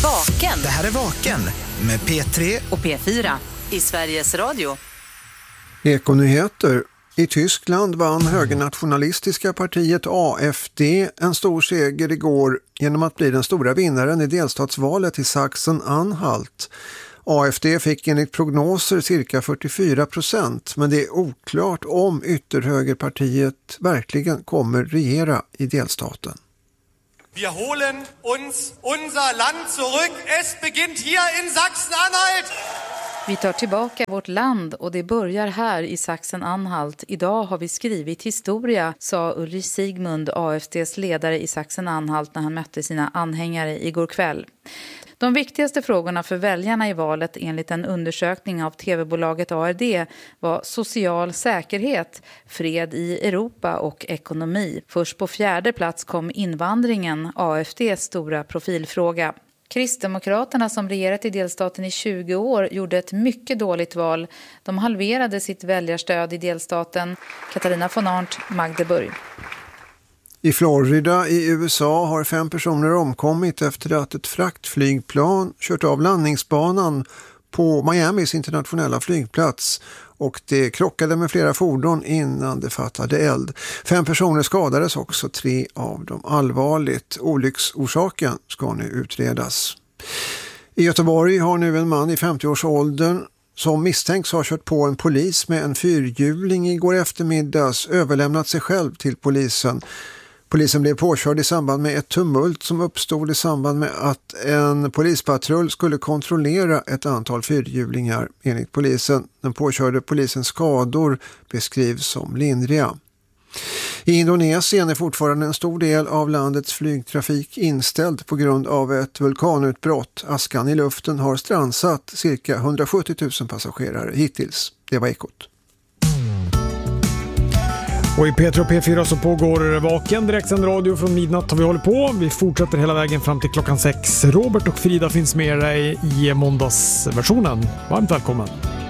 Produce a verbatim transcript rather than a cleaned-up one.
Vaken. Det här är Vaken med P tre och P fyra i Sveriges Radio. Ekonyheter. I Tyskland vann högernationalistiska partiet A F D en stor seger igår genom att bli den stora vinnaren i delstatsvalet i Sachsen-Anhalt. A F D fick enligt prognoser cirka fyrtiofyra procent, men det är oklart om ytterhögerpartiet verkligen kommer regera i delstaten. Wir holen uns unser Land zurück. Es beginnt hier in Sachsen-Anhalt. Vi tar tillbaka vårt land och det börjar här i Sachsen-Anhalt. Idag har vi skrivit historia, sa Ulrich Sigmund, A F D:s ledare i Sachsen-Anhalt, när han mötte sina anhängare igår kväll. De viktigaste frågorna för väljarna i valet enligt en undersökning av tv-bolaget A R D var social säkerhet, fred i Europa och ekonomi. Först på fjärde plats kom invandringen, A F D:s stora profilfråga. Kristdemokraterna, som regerat i delstaten i tjugo år, gjorde ett mycket dåligt val. De halverade sitt väljarstöd i delstaten. Katarina von Arndt, Magdeburg. I Florida i U S A har fem personer omkommit efter att ett fraktflygplan kört av landningsbanan på Miamis internationella flygplats och det krockade med flera fordon innan det fattade eld. Fem personer skadades också, tre av dem allvarligt. Olycksorsaken ska nu utredas. I Göteborg har nu en man i femtio-årsåldern som misstänks ha kört på en polis med en fyrhjuling igår eftermiddags överlämnat sig själv till polisen. Polisen blev påkörd i samband med ett tumult som uppstod i samband med att en polispatrull skulle kontrollera ett antal fyrhjulingar. Enligt polisen, den påkörde polisens skador beskrivs som lindriga. I Indonesien är fortfarande en stor del av landets flygtrafik inställd på grund av ett vulkanutbrott. Askan i luften har strandsatt cirka hundrasjuttio tusen passagerare hittills. Det var Ekot. Och i P tre och P fyra så pågår Vaken, direktsänd radio från midnatt har vi hållit på. Vi fortsätter hela vägen fram till klockan sex. Robert och Frida finns med dig i måndagsversionen. Varmt välkommen.